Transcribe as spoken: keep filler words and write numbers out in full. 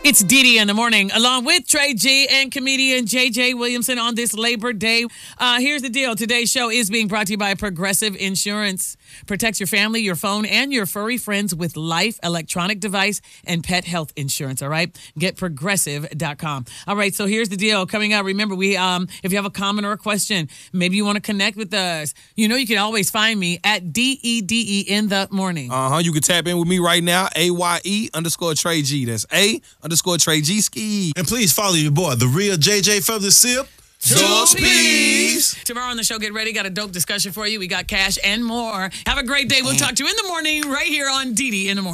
It's Dee Dee in the morning, along with Trey G and comedian J J Williamson on this Labor Day. Uh, here's the deal. Today's show is being brought to you by Progressive Insurance. Protect your family, your phone, and your furry friends with life, electronic device, and pet health insurance, all right? Get progressive dot com. All right, so here's the deal. Coming up, remember, we um, if you have a comment or a question, maybe you want to connect with us, you know you can always find me at D E D E in the morning. Uh-huh. You can tap in with me right now, A Y E underscore Trey G. That's A underscore Trey G ski. And please follow your boy, the real J J from the SIP. Two Peas. Tomorrow on the show, get ready. Got a dope discussion for you. We got cash and more. Have a great day. We'll talk to you in the morning right here on Dee Dee in the morning.